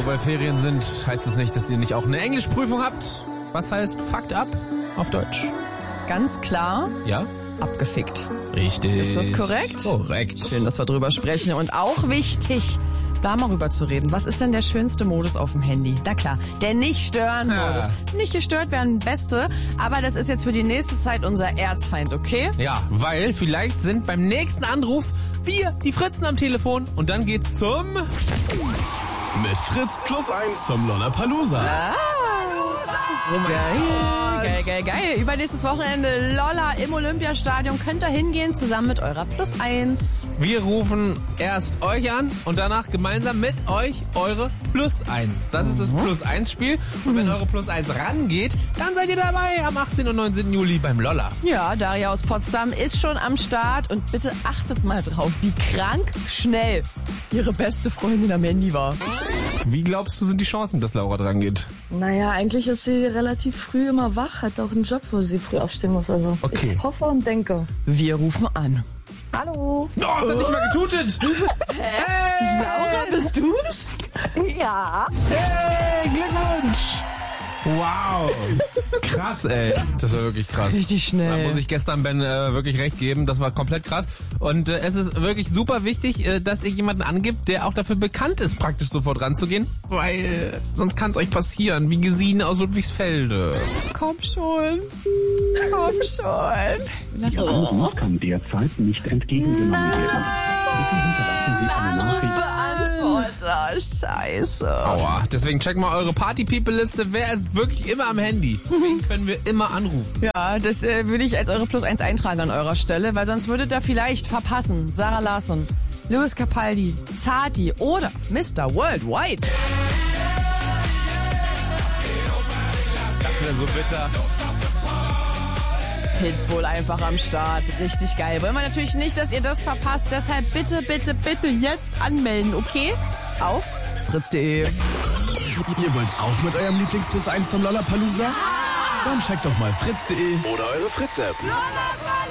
Nur weil Ferien sind, heißt es nicht, dass ihr nicht auch eine Englischprüfung habt. Was heißt fucked up auf Deutsch? Ganz klar, Ja? abgefickt. Richtig. Ist das korrekt? Korrekt. Schön, dass wir drüber sprechen. Und auch wichtig, da mal rüber zu reden. Was ist denn der schönste Modus auf dem Handy? Na klar, der Nicht-Stören-Modus. Nicht gestört werden, beste. Aber das ist jetzt für die nächste Zeit unser Erzfeind, okay? Ja, weil vielleicht sind beim nächsten Anruf wir, die Fritzen am Telefon. Und dann geht's zum... Mit Fritz +1 zum Lollapalooza. Geil. Übernächstes Wochenende Lolla im Olympiastadion. Könnt ihr hingehen, zusammen mit eurer +1. Wir rufen erst euch an und danach gemeinsam mit euch eure +1. Das ist das +1-Spiel. Und wenn eure +1 rangeht, dann seid ihr dabei am 18. und 19. Juli beim Lolla. Ja, Daria aus Potsdam ist schon am Start. Und bitte achtet mal drauf, wie krank schnell ihre beste Freundin am Handy war. Wie glaubst du, sind die Chancen, dass Laura dran geht? Naja, eigentlich ist sie relativ früh immer wach, hat auch einen Job, wo sie früh aufstehen muss. Also Okay. ich hoffe und denke. Wir rufen an. Hallo. Oh, es hat nicht mal getutet! Laura, bist du's? Ja. Hey, Glückwunsch! Wow! Krass, ey. Das war wirklich krass. Richtig schnell. Da muss ich gestern Ben wirklich recht geben. Das war komplett krass. Und es ist wirklich super wichtig, dass ihr jemanden angibt, der auch dafür bekannt ist, praktisch sofort ranzugehen. Weil sonst kann es euch passieren, wie Gesine aus Ludwigsfelde. Komm schon. Lass Ihr uns Anruf kann derzeit nicht entgegengenommen werden. Bitte hinterlassen Sie eine Nachricht. Anrufbeantworter. Scheiße. Aua. Deswegen check mal eure Party-People-Liste. Wer ist wirklich immer am Handy? Wen können wir immer anrufen? Ja, das würde ich als eure +1 eintragen an eurer Stelle, weil sonst würdet ihr vielleicht verpassen. Sarah Larsson, Lewis Capaldi, Zati oder Mr. Worldwide. Das wäre so bitter. Pitbull einfach am Start. Richtig geil. Wollen wir natürlich nicht, dass ihr das verpasst. Deshalb bitte jetzt anmelden, okay? Auf fritz.de. Ihr wollt auch mit eurem Lieblings +1 zum Lollapalooza? Dann checkt doch mal fritz.de oder eure Fritz-App.